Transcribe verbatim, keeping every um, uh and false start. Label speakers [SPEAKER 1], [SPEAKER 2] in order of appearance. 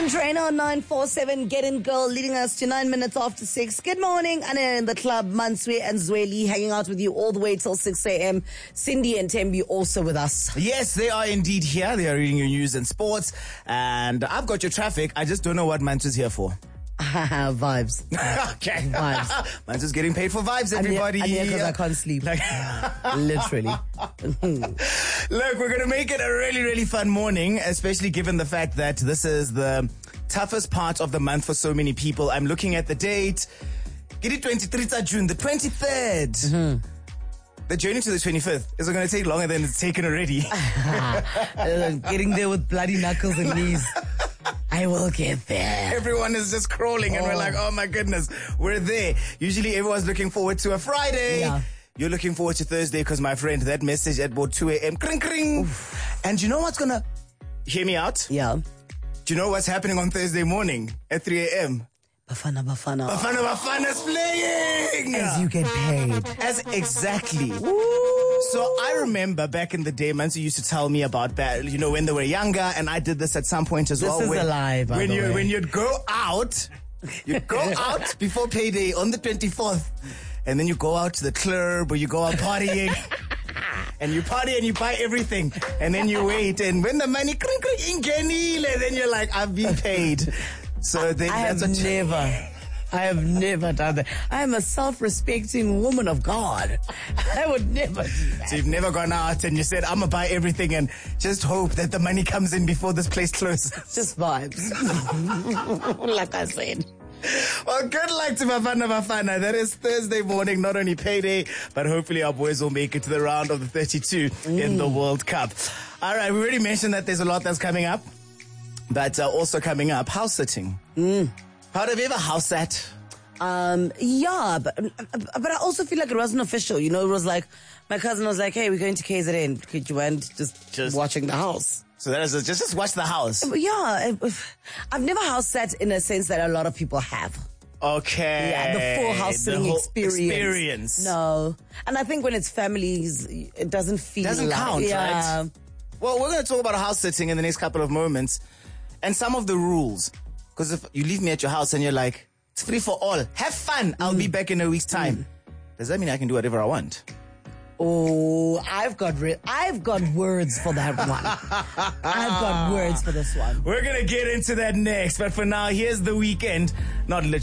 [SPEAKER 1] Megan Trainor on nine four seven, Get In Girl, leading us to nine minutes after six. Good morning. Anna in the club, Manswe and Zweli hanging out with you all the way till six a.m. Cindy and Tembi also with us.
[SPEAKER 2] Yes, they are indeed here. They are reading your news and sports. And I've got your traffic. I just don't know what Manswe's here for.
[SPEAKER 1] Vibes.
[SPEAKER 2] Okay.
[SPEAKER 1] Vibes.
[SPEAKER 2] Manswe's getting paid for vibes, everybody.
[SPEAKER 1] And yeah, because I can't sleep.
[SPEAKER 2] Like,
[SPEAKER 1] literally.
[SPEAKER 2] Look, we're going to make it a really, really fun morning, especially given the fact that this is the toughest part of the month for so many people. I'm looking at the date. Get it twenty-third of June, the twenty-third. Mm-hmm. The journey to the twenty-fifth is going to take longer than it's taken already.
[SPEAKER 1] Getting there with bloody knuckles and knees. I will get there.
[SPEAKER 2] Everyone is just crawling and oh. we're like, oh my goodness, we're there. Usually everyone's looking forward to a Friday.
[SPEAKER 1] Yeah.
[SPEAKER 2] You're looking forward to Thursday because, my friend, that message at about two a.m. Kring, kring. Oof. And you know what's going to... Hear me out?
[SPEAKER 1] Yeah.
[SPEAKER 2] Do you know what's happening on Thursday morning at three a.m.?
[SPEAKER 1] Bafana Bafana.
[SPEAKER 2] Bafana Bafana's playing!
[SPEAKER 1] As you get paid.
[SPEAKER 2] As exactly.
[SPEAKER 1] Woo.
[SPEAKER 2] So I remember back in the day, Mansu used to tell me about that, you know, when they were younger, and I did this at some point as
[SPEAKER 1] this
[SPEAKER 2] well.
[SPEAKER 1] This is
[SPEAKER 2] when,
[SPEAKER 1] a lie, by
[SPEAKER 2] when
[SPEAKER 1] the
[SPEAKER 2] you
[SPEAKER 1] way.
[SPEAKER 2] When you'd go out, you'd go out before payday on the twenty-fourth, and then you go out to the club or you go out partying. And you party and you buy everything. And then you wait. And when the money, kring, kring, ingenile, then you're like, I've been paid. So then
[SPEAKER 1] I
[SPEAKER 2] that's
[SPEAKER 1] have
[SPEAKER 2] what
[SPEAKER 1] never, I have never done that. I am a self-respecting woman of God. I would never do that.
[SPEAKER 2] So you've never gone out and you said, I'm going to buy everything and just hope that the money comes in before this place closes.
[SPEAKER 1] Just vibes. Like I said.
[SPEAKER 2] Well, good luck to Bafana Bafana. That is Thursday morning, not only payday, but hopefully our boys will make it to the round of the thirty-two mm. in the World Cup. All right, we already mentioned that there's a lot that's coming up, but uh, also coming up, house sitting.
[SPEAKER 1] Mm.
[SPEAKER 2] How have you ever house sat?
[SPEAKER 1] Um, yeah, but, but I also feel like it wasn't official. You know, it was like, my cousin was like, hey, we're going to K Z N. Could you end just, just watching the house?
[SPEAKER 2] So that is just, just watch the house.
[SPEAKER 1] Yeah. I've never house sat in a sense that a lot of people have.
[SPEAKER 2] Okay.
[SPEAKER 1] Yeah, the full house sitting experience.
[SPEAKER 2] experience.
[SPEAKER 1] No. And I think when it's families, it doesn't feel
[SPEAKER 2] Doesn't
[SPEAKER 1] like,
[SPEAKER 2] count,
[SPEAKER 1] yeah.
[SPEAKER 2] right? Well, we're going to talk about house sitting in the next couple of moments and some of the rules. Because if you leave me at your house and you're like, it's free for all, have fun, I'll mm. be back in a week's time. Mm. Does that mean I can do whatever I want?
[SPEAKER 1] Oh, I've got re- I've got words for that one. I've got words for this one.
[SPEAKER 2] We're going to get into that next. But for now, here's The Weeknd. Not literally.